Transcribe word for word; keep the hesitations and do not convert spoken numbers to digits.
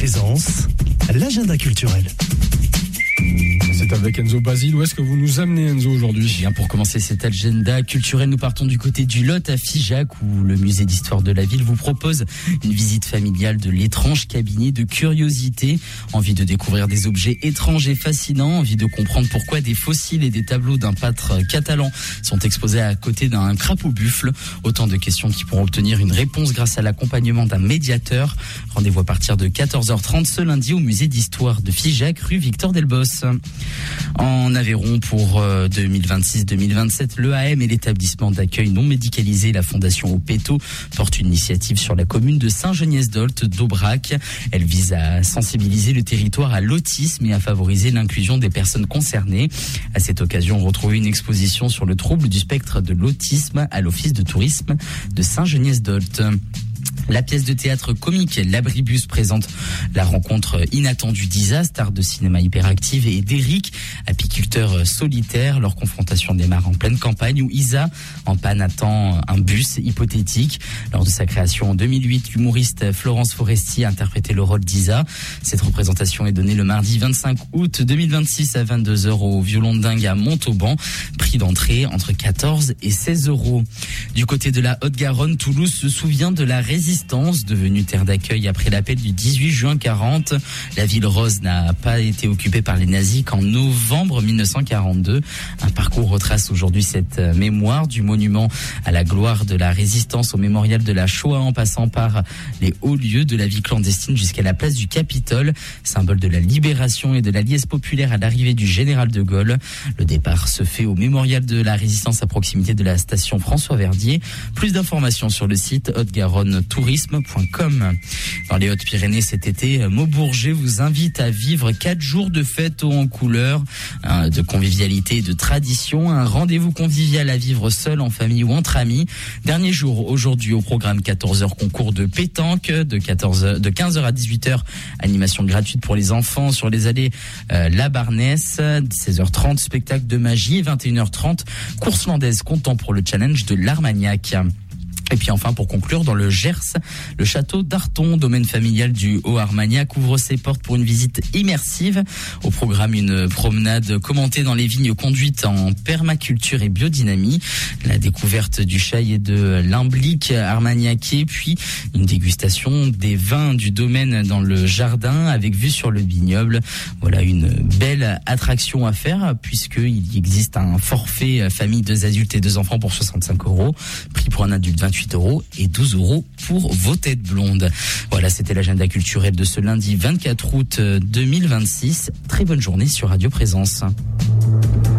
Présence, l'agenda culturel. C'est avec Enzo Basile. Où est-ce que vous nous amenez, Enzo, aujourd'hui ? Bien, pour commencer cet agenda culturel, nous partons du côté du Lot à Figeac, où le musée d'histoire de la ville vous propose une visite familiale de l'étrange cabinet de curiosité. Envie de découvrir des objets étranges et fascinants, envie de comprendre pourquoi des fossiles et des tableaux d'un peintre catalan sont exposés à côté d'un crapaud buffle. Autant de questions qui pourront obtenir une réponse grâce à l'accompagnement d'un médiateur. Rendez-vous à partir de quatorze heures trente ce lundi au musée d'histoire de Figeac, rue Victor Delbos. En Aveyron, pour deux mille vingt-six deux mille vingt-sept, l'E A M et l'établissement d'accueil non médicalisé, la Fondation Opeto, portent une initiative sur la commune de Saint-Geniès-d'Olt d'Aubrac. Elle vise à sensibiliser le territoire à l'autisme et à favoriser l'inclusion des personnes concernées. À cette occasion, on retrouve une exposition sur le trouble du spectre de l'autisme à l'Office de tourisme de Saint-Geniès-d'Olt. La pièce de théâtre comique L'Abribus présente la rencontre inattendue d'Isa, star de cinéma hyperactive, et d'Eric, apiculteur solitaire. Leur confrontation démarre en pleine campagne où Isa, en panne, attend un bus hypothétique. Lors de sa création en deux mille huit, l'humoriste Florence Foresti a interprété le rôle d'Isa. Cette représentation est donnée le mardi vingt-cinq août deux mille vingt-six à vingt-deux heures au Violon de Dingue à Montauban. Prix d'entrée entre quatorze et seize euros. Du côté de la Haute-Garonne, Toulouse se souvient de la résistance. Devenue terre d'accueil après l'appel du dix-huit juin quarante. La ville rose n'a pas été occupée par les nazis qu'en novembre mille neuf cent quarante-deux. Un parcours retrace aujourd'hui cette mémoire, du monument à la gloire de la résistance au mémorial de la Shoah, en passant par les hauts lieux de la vie clandestine jusqu'à la place du Capitole, symbole de la libération et de la liesse populaire à l'arrivée du général de Gaulle. Le départ se fait au mémorial de la résistance à proximité de la station François Verdier. Plus d'informations sur le site Haute-Garonne tourisme point com. Dans les Hautes-Pyrénées cet été, Maubourget vous invite à vivre quatre jours de fête haut en couleurs, de convivialité et de tradition. Un rendez-vous convivial à vivre seul, en famille ou entre amis. Dernier jour aujourd'hui au programme quatorze heures concours de pétanque, de quatorze heures, de quinze heures à dix-huit heures, animation gratuite pour les enfants sur les allées euh, La Barnesse, seize heures trente, spectacle de magie, vingt et une heures trente, course landaise comptant pour le challenge de l'Armagnac. Et puis enfin, pour conclure, dans le Gers, le château d'Arton, domaine familial du Haut-Armagnac, ouvre ses portes pour une visite immersive. Au programme, une promenade commentée dans les vignes conduite en permaculture et biodynamie, la découverte du chai et de l'imblique armagnaquais, puis une dégustation des vins du domaine dans le jardin avec vue sur le vignoble. Voilà une belle attraction à faire, puisqu'il existe un forfait famille, deux adultes et deux enfants pour soixante-cinq euros, prix pour un adulte vingt-huit euros et douze euros pour vos têtes blondes. Voilà, c'était l'agenda culturel de ce lundi vingt-quatre août deux mille vingt-six. Très bonne journée sur Radio Présence.